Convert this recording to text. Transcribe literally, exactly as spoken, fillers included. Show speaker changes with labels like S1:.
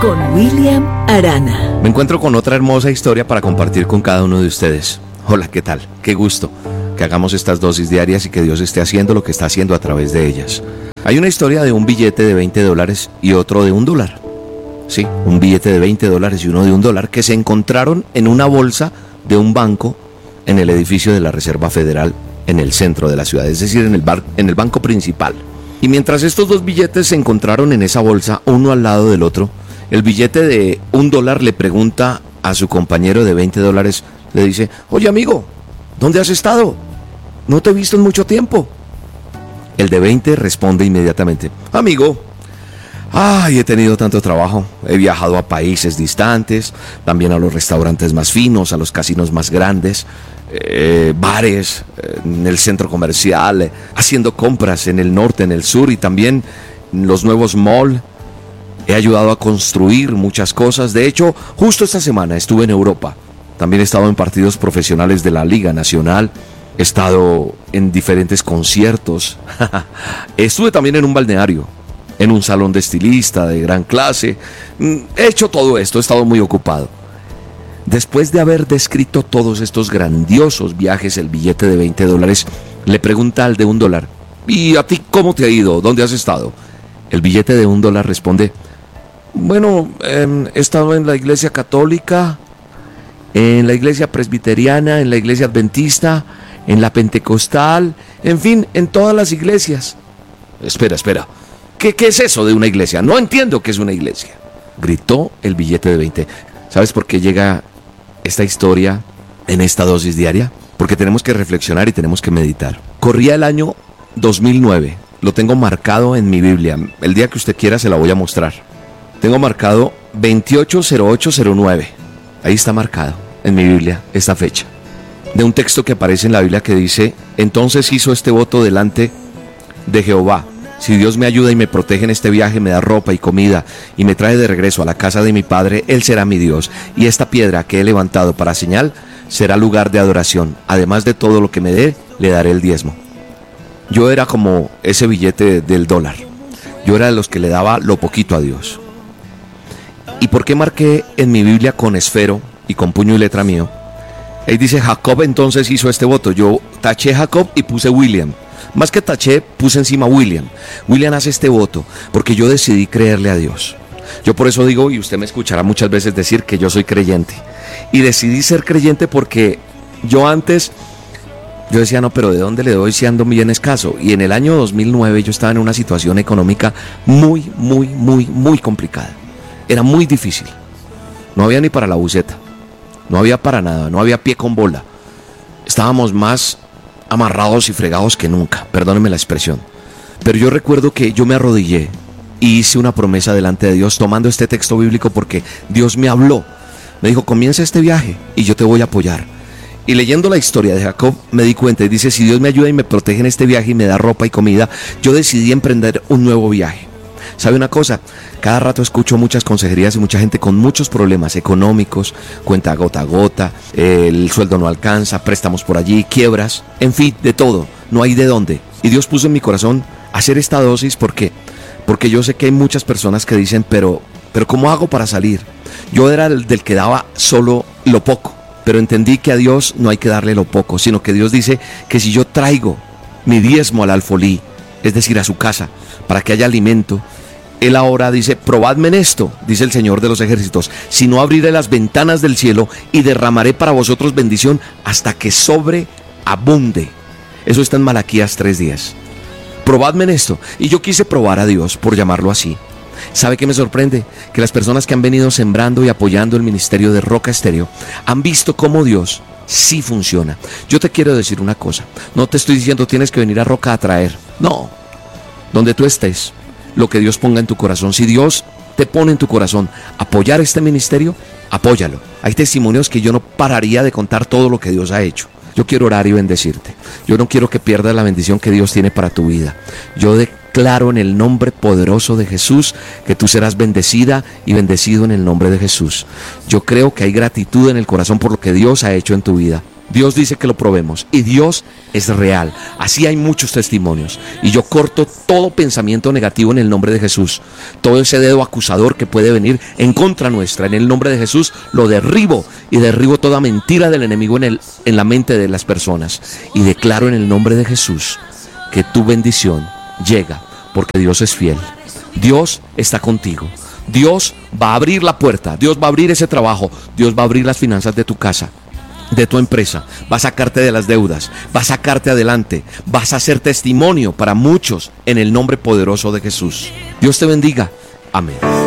S1: con William Arana.
S2: Me encuentro con otra hermosa historia para compartir con cada uno de ustedes. Hola, ¿qué tal? Qué gusto que hagamos estas dosis diarias y que Dios esté haciendo lo que está haciendo a través de ellas. Hay una historia de un billete de veinte dólares y otro de un dólar. Sí, un billete de veinte dólares y uno de un dólar que se encontraron en una bolsa de un banco en el edificio de la Reserva Federal en el centro de la ciudad, es decir, en el, bar, en el banco principal. Y mientras estos dos billetes se encontraron en esa bolsa, uno al lado del otro, el billete de un dólar le pregunta a su compañero de veinte dólares, le dice: oye amigo, ¿dónde has estado? No te he visto en mucho tiempo. El de veinte responde inmediatamente: amigo, ay, he tenido tanto trabajo, he viajado a países distantes, también a los restaurantes más finos, a los casinos más grandes, eh, bares, eh, en el centro comercial, eh, haciendo compras en el norte, en el sur y también en los nuevos malls. He ayudado a construir muchas cosas. De hecho, justo esta semana estuve en Europa. También he estado en partidos profesionales de la Liga Nacional. He estado en diferentes conciertos. Estuve también en un balneario, en un salón de estilista de gran clase. He hecho todo esto, he estado muy ocupado. Después de haber descrito todos estos grandiosos viajes, el billete de veinte dólares le pregunta al de un dólar: ¿y a ti cómo te ha ido? ¿Dónde has estado? El billete de un dólar responde: bueno, eh, he estado en la iglesia católica, en la iglesia presbiteriana, en la iglesia adventista, en la pentecostal, en fin, en todas las iglesias. Espera, espera. ¿Qué, qué es eso de una iglesia? No entiendo qué es una iglesia, gritó el billete de veinte. ¿Sabes por qué llega esta historia en esta dosis diaria? Porque tenemos que reflexionar y tenemos que meditar. Corría el año dos mil nueve. Lo tengo marcado en mi Biblia. El día que usted quiera se la voy a mostrar. Tengo marcado veintiocho cero ocho cero nueve. Ahí está marcado en mi Biblia esta fecha. De un texto que aparece en la Biblia que dice: entonces hizo este voto delante de Jehová: si Dios me ayuda y me protege en este viaje, me da ropa y comida y me trae de regreso a la casa de mi padre, Él será mi Dios, y esta piedra que he levantado para señal será lugar de adoración. Además de todo lo que me dé, le daré el diezmo. Yo era como ese billete del dólar. Yo era de los que le daba lo poquito a Dios. ¿Y por qué marqué en mi Biblia con esfero y con puño y letra mío? Ahí dice: Jacob entonces hizo este voto. Yo taché Jacob y puse William. Más que taché, puse encima William. William hace este voto porque yo decidí creerle a Dios. Yo por eso digo, y usted me escuchará muchas veces decir que yo soy creyente. Y decidí ser creyente porque yo antes, yo decía: no, pero ¿de dónde le doy si ando bien escaso? Y en el año dos mil nueve yo estaba en una situación económica muy, muy, muy, muy complicada. Era muy difícil. No había ni para la buceta. No había para nada. No había pie con bola. Estábamos más amarrados y fregados que nunca. Perdónenme la expresión. Pero yo recuerdo que yo me arrodillé y hice una promesa delante de Dios tomando este texto bíblico porque Dios me habló. Me dijo: comienza este viaje y yo te voy a apoyar. Y leyendo la historia de Jacob me di cuenta y dice: si Dios me ayuda y me protege en este viaje y me da ropa y comida, yo decidí emprender un nuevo viaje. ¿Sabe una cosa? Cada rato escucho muchas consejerías y mucha gente con muchos problemas económicos, cuenta gota a gota, el sueldo no alcanza, préstamos por allí, quiebras, en fin, de todo, no hay de dónde. Y Dios puso en mi corazón hacer esta dosis porque, porque yo sé que hay muchas personas que dicen: pero, pero ¿cómo hago para salir? Yo era el del que daba solo lo poco, pero entendí que a Dios no hay que darle lo poco, sino que Dios dice que si yo traigo mi diezmo al alfolí, es decir, a su casa, para que haya alimento, Él ahora dice: probadme en esto, dice el Señor de los ejércitos, si no abriré las ventanas del cielo y derramaré para vosotros bendición hasta que sobreabunde. Eso está en Malaquías tres diez. Probadme en esto. Y yo quise probar a Dios, por llamarlo así. ¿Sabe qué me sorprende? Que las personas que han venido sembrando y apoyando el ministerio de Roca Estéreo han visto cómo Dios sí funciona. Yo te quiero decir una cosa. No te estoy diciendo tienes que venir a Roca a traer. No. Donde tú estés, lo que Dios ponga en tu corazón. Si Dios te pone en tu corazón apoyar este ministerio, apóyalo. Hay testimonios que yo no pararía de contar todo lo que Dios ha hecho. Yo quiero orar y bendecirte. Yo no quiero que pierdas la bendición que Dios tiene para tu vida. Yo declaro en el nombre poderoso de Jesús que tú serás bendecida y bendecido en el nombre de Jesús. Yo creo que hay gratitud en el corazón por lo que Dios ha hecho en tu vida. Dios dice que lo probemos y Dios es real. Así hay muchos testimonios. Y yo corto todo pensamiento negativo en el nombre de Jesús. Todo ese dedo acusador que puede venir en contra nuestra, en el nombre de Jesús, lo derribo y derribo toda mentira del enemigo en, el, en la mente de las personas. Y declaro en el nombre de Jesús que tu bendición llega porque Dios es fiel. Dios está contigo. Dios va a abrir la puerta. Dios va a abrir ese trabajo. Dios va a abrir las finanzas de tu casa, de tu empresa, va a sacarte de las deudas, va a sacarte adelante, vas a ser testimonio para muchos en el nombre poderoso de Jesús. Dios te bendiga. Amén.